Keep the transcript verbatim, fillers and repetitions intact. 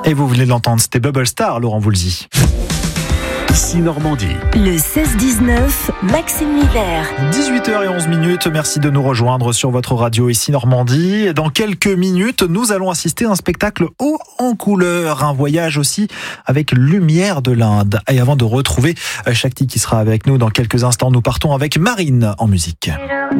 Et vous venez de l'entendre, c'était Bubble Star, Laurent Voulzy. Ici Normandie. Le seize dix-neuf, Maxime Miller. dix-huit heures onze minutes, merci de nous rejoindre sur votre radio Ici Normandie. Dans quelques minutes, nous allons assister à un spectacle haut en couleur, un voyage aussi avec Lumière de l'Inde. Et avant de retrouver Shakti qui sera avec nous dans quelques instants, nous partons avec Marine en musique.